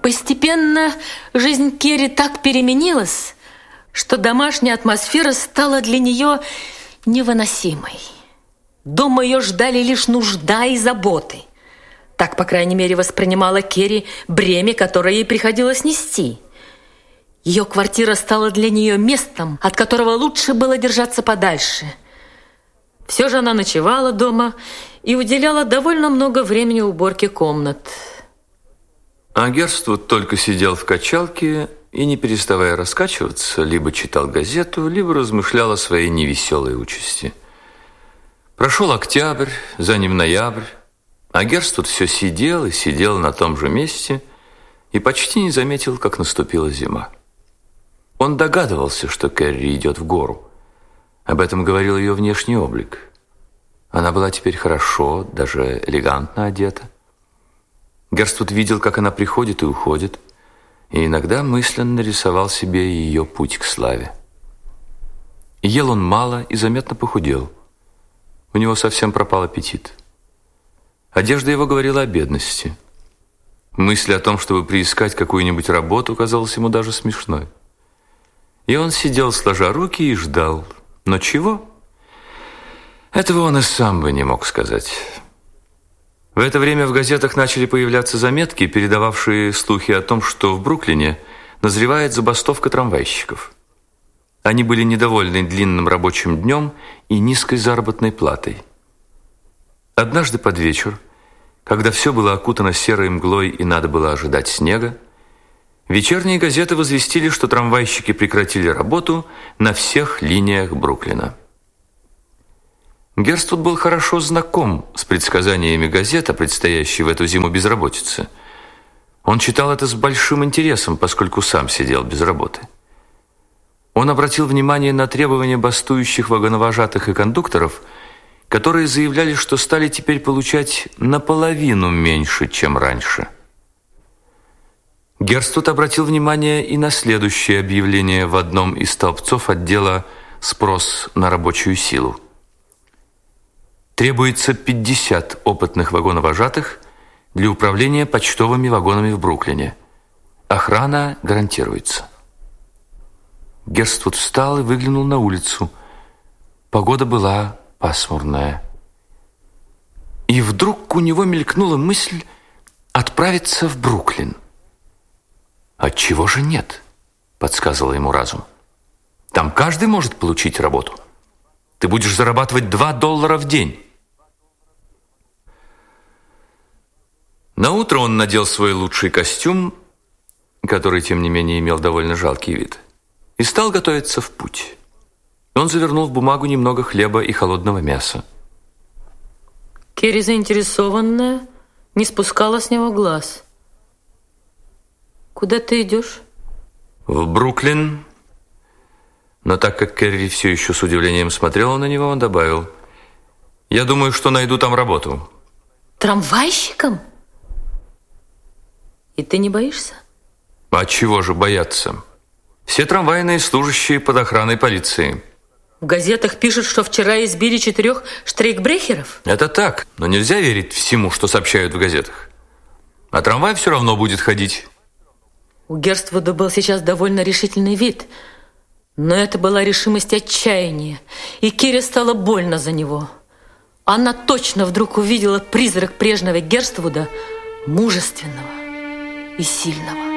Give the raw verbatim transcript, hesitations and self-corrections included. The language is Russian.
Постепенно жизнь Керри так переменилась, что домашняя атмосфера стала для нее невыносимой. Дома ее ждали лишь нужда и заботы. Так, по крайней мере, воспринимала Керри бремя, которое ей приходилось нести. Ее квартира стала для нее местом, от которого лучше было держаться подальше. Все же она ночевала дома и уделяла довольно много времени уборке комнат. А Герствуд только сидел в качалке и, не переставая раскачиваться, либо читал газету, либо размышлял о своей невеселой участи. Прошел октябрь, за ним ноябрь, а Герствуд все сидел и сидел на том же месте и почти не заметил, как наступила зима. Он догадывался, что Керри идет в гору. Об этом говорил ее внешний облик. Она была теперь хорошо, даже элегантно одета. Герствуд видел, как она приходит и уходит, и иногда мысленно рисовал себе ее путь к славе. Ел он мало и заметно похудел. У него совсем пропал аппетит. Одежда его говорила о бедности. Мысль о том, чтобы приискать какую-нибудь работу, казалась ему даже смешной. И он сидел, сложа руки, и ждал. Но чего? Этого он и сам бы не мог сказать. В это время в газетах начали появляться заметки, передававшие слухи о том, что в Бруклине назревает забастовка трамвайщиков. Они были недовольны длинным рабочим днем и низкой заработной платой. Однажды под вечер, когда все было окутано серой мглой и надо было ожидать снега, вечерние газеты возвестили, что трамвайщики прекратили работу на всех линиях Бруклина. Герствуд был хорошо знаком с предсказаниями газет о предстоящей в эту зиму безработице. Он читал это с большим интересом, поскольку сам сидел без работы. Он обратил внимание на требования бастующих вагоновожатых и кондукторов, которые заявляли, что стали теперь получать наполовину меньше, чем раньше. Герствуд обратил внимание и на следующее объявление в одном из столбцов отдела «Спрос на рабочую силу». Требуется пятьдесят опытных вагоновожатых для управления почтовыми вагонами в Бруклине. Охрана гарантируется. Герствуд встал и выглянул на улицу. Погода была пасмурная. И вдруг у него мелькнула мысль отправиться в Бруклин. «Отчего же нет?» – подсказывал ему разум. «Там каждый может получить работу. Ты будешь зарабатывать два доллара в день». Наутро он надел свой лучший костюм, который, тем не менее, имел довольно жалкий вид, и стал готовиться в путь. Он завернул в бумагу немного хлеба и холодного мяса. Керри, заинтересованная, не спускала с него глаз. «Куда ты идешь?» «В Бруклин». Но так как Керри все еще с удивлением смотрела на него, он добавил: «Я думаю, что найду там работу». «Трамвайщиком? И ты не боишься?» «А чего же бояться? Все трамвайные служащие под охраной полиции». В газетах пишут, что вчера избили четырех штрейкбрехеров. Это так, но нельзя верить всему, что сообщают в газетах. А трамвай все равно будет ходить. У Герствуда был сейчас довольно решительный вид, но это была решимость отчаяния, и Керри стало больно за него. Она точно вдруг увидела призрак прежнего Герствуда, мужественного и сильного.